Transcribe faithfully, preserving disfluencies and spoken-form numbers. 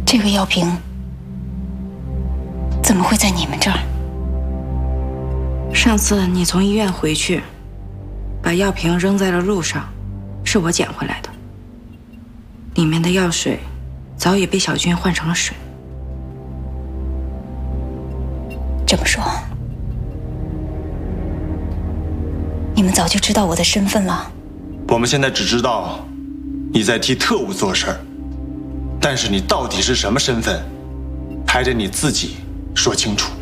这个药瓶怎么会在你们这儿？ 上次你从医院回去，把药瓶扔在了路上，是我捡回来的。里面的药水早已被小军换成了水。 这么说，你们早就知道我的身份了？ 我们现在只知道你在替特务做事儿，但是你到底是什么身份，还得你自己说清楚。